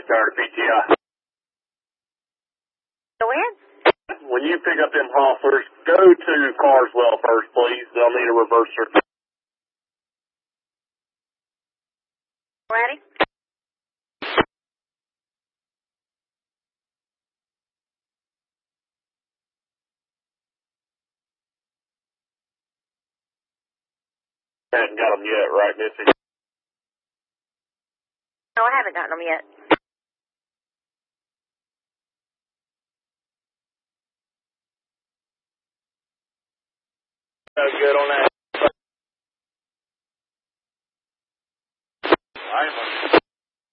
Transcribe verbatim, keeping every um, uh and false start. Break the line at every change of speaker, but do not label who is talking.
Start P T I.
Go ahead.
When you pick up them hautlers, go to Carswell first, please. They'll need a reverser.
Ready?
Haven't got them yet, right, Missy?
No, I haven't gotten them yet.
That's good on that.